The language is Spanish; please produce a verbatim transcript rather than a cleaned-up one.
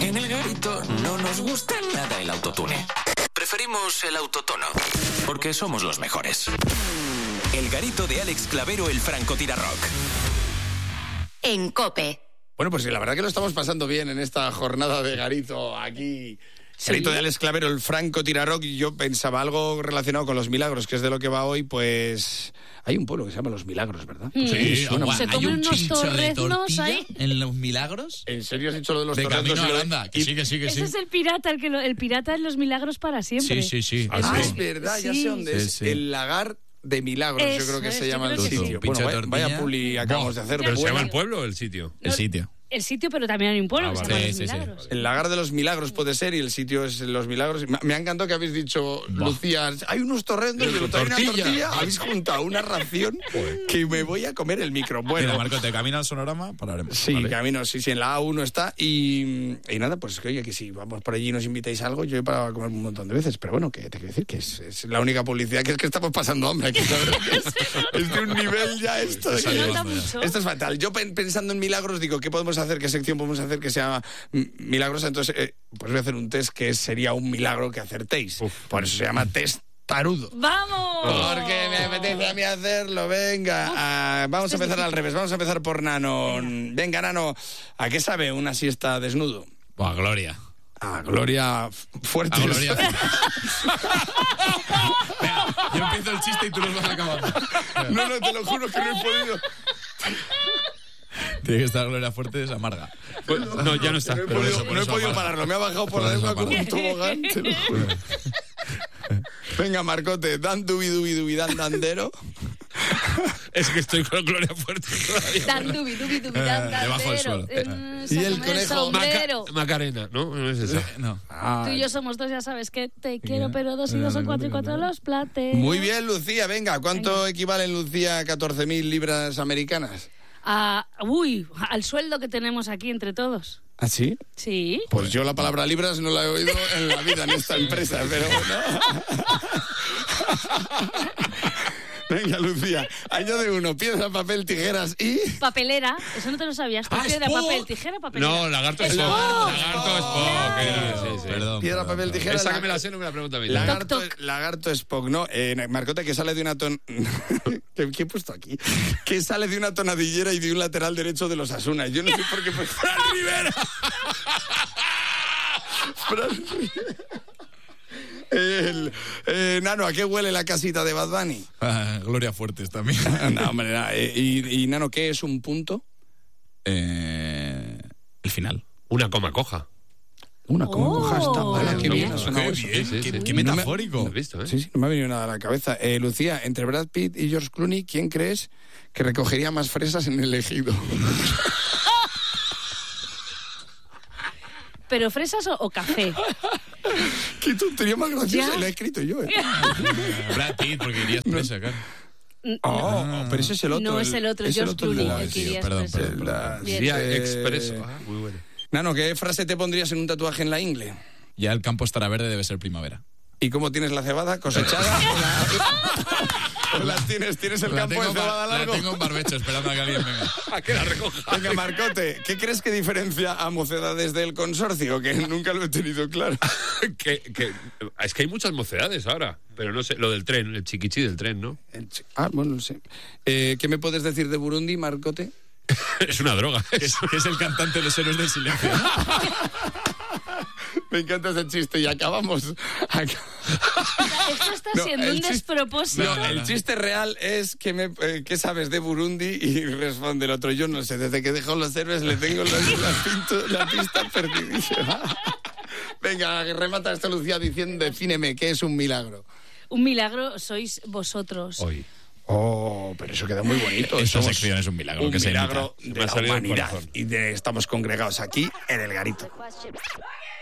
En El Garito no nos gusta nada el autotune. Preferimos el autotono, porque somos los mejores. El Garito de Alex Clavero, el francotirarrock. En COPE. Bueno, pues sí, la verdad que lo estamos pasando bien en esta jornada de Garito aquí. Sí. Garito de Alex Clavero, el francotirarrock. Y yo pensaba algo relacionado con los milagros, que es de lo que va hoy, pues... Hay un pueblo que se llama Los Milagros, ¿verdad? Sí, sí, suena agua, se hay comen un unos chincho de torreznos tortilla ahí. en Los Milagros. ¿En serio has dicho lo de los De torreznos? camino a y lo de- Aranda, que sí, que sí, que sí. Ese es el pirata, el que lo- el pirata es Los Milagros para siempre. Sí, sí, sí. Ah, sí. es verdad, ya Sí. sé dónde Sí, es. sí. El lagar de Milagros, Eso yo creo que es, se yo llama creo el que sí. sitio. Pincho Bueno, de vaya, vaya tortilla. publi acabamos de hacer. ¿Pero ¿Se Buena. llama el pueblo o el sitio? El sitio. El sitio, pero también hay un pueblo Ah, que se vale. llama Sí, Los sí, sí. Milagros. El lagar de los milagros puede ser y el sitio es Los Milagros. Me, me ha encantado que habéis dicho, Lucía, hay unos torrendos y lo trae una Tortilla. tortilla. Habéis juntado una ración que me voy a comer el micro. Bueno, Mira, Marco, te camina al sonorama, pararemos. sí, Vale. camino, sí, sí, en la A uno está. Y, y nada, pues que oye, que si vamos por allí y nos invitáis a algo, yo he parado a comer un montón de veces. Pero bueno, que te quiero decir que es, es la única publicidad, que es que estamos pasando hambre aquí. La verdad que es, es de un nivel ya esto. Está que- Se nota llevando ya. mucho. Esto es fatal. Yo pen- pensando en milagros, digo, ¿qué podemos hacer? ¿Qué sección podemos hacer que sea mm, milagrosa? Entonces, eh, pues voy a hacer un test que sería un milagro que acertéis. Uf. Por eso se llama test tarudo. ¡Vamos! Porque me apetece a mí hacerlo, venga. Ah, vamos a empezar al revés, vamos a empezar por Nano. Venga, Nano, ¿a qué sabe una siesta desnudo? Buah, Gloria. A Gloria Fuerte. A Gloria. Venga, yo empiezo el chiste y tú lo vas acabando. No, no, te lo juro que no he podido. Tiene que estar Gloria Fuerte, es amarga. Pues, no, ya no está. No he pero podido, eso, no he por eso podido amarga. pararlo, me ha bajado por Por la eso lengua como un amarga. tobogán, te lo juro. Venga, Marcote, dan dubi dubi dubi dan dandero. Es que estoy con Gloria Fuerte todavía. Dan dubi, dubi, dubi, dan, dan, Debajo del pero, suelo. eh, Y el sácame conejo sombrero. Maca- Macarena, ¿no? No es esa. No. Tú y yo somos dos, ya sabes que te quiero, Ya. pero dos y dos son cuatro y cuatro los plates. Muy bien, Lucía, venga, ¿cuánto equivalen, Lucía, a catorce mil libras americanas? Ah, uy, al sueldo que tenemos aquí entre todos. ¿Ah, sí? Sí. Pues yo la palabra libras no la he oído en la vida en esta empresa, pero bueno. Venga, Lucía, añade uno, piedra, papel, tijeras y... Papelera, eso no te lo sabías. Tú Ah, piedra, Spock. papel, tijera, papelera. No, lagarto Spock. Spock. Lagarto Spock. era, sí, sí. Perdón. Piedra, perdón, papel, perdón. tijera... Esa la- que me la sé no me la pregunta a mí. Lagarto, Toc, toc. lagarto Spock, no, eh, Marcote, que sale de una ton... ¿Qué, qué he puesto aquí? Que sale de una tonadillera y de un lateral derecho de los Asuna. Yo no sé por qué... Pues... ¡Fran Rivera! Fran Rivera. El, eh, Nano, ¿a qué huele la casita de Bad Bunny? Ah, Gloria Fuertes también. No, hombre, no, eh, y, y, Nano, ¿qué es un punto? Eh, el final. Una coma coja. Una como Oh. coja está mala, qué No, bien ha no, sonado Qué eso. bien, sí, qué, sí. qué No me- metafórico. ¿Has visto, eh? Sí, sí, no me ha venido nada a la cabeza. Eh, Lucía, entre Brad Pitt y George Clooney, ¿quién crees que recogería más fresas en el ejido? ¿Pero fresas o, o café? ¡Qué tontería más graciosa! Ya. La he escrito yo, ¿eh? Brad Pitt, porque irías presa, claro. Oh, pero ese es el otro. No, es el otro, es George otro de Clooney, la- el que iría perdón, expreso. perdón, la- Bien. Día Eh, expreso. Ah, muy bueno. Nano, ¿qué frase te pondrías en un tatuaje en la ingle? Ya el campo estará verde, debe ser primavera. ¿Y cómo tienes la cebada? ¿Cosechada? ¿O la, o la tienes? ¿Tienes el La campo tengo, de cebada bar- la largo? tengo en barbecho esperando a que alguien venga. A que la recoja. Venga, Marcote, ¿qué crees que diferencia a Mocedades del Consorcio? Que nunca lo he tenido claro. que, que, es que hay muchas mocedades ahora, pero no sé, lo del tren, el chiquichi del tren, ¿no? El chi- Ah, bueno, no sé. Eh, ¿Qué me puedes decir de Burundi, Marcote? Es una droga. Que es, que es el cantante de los héroes del silencio. Me encanta ese chiste y acabamos. Ac- Esto está No, siendo el un chis- despropósito. No, No, no, el no. chiste real es que me, eh, ¿qué sabes de Burundi? Y responde el otro, yo no sé, desde que dejó los héroes le tengo la, la, pinto- la pista perdidísima. Venga, remata esta Lucía diciendo, defíneme, ¿qué es un milagro? Un milagro sois vosotros. Hoy. Oh, pero eso queda muy bonito. Esta Somos sección es un milagro. un que se milagro imita. de Me ha la salido del humanidad. corazón. Y de- estamos congregados aquí en el Garito.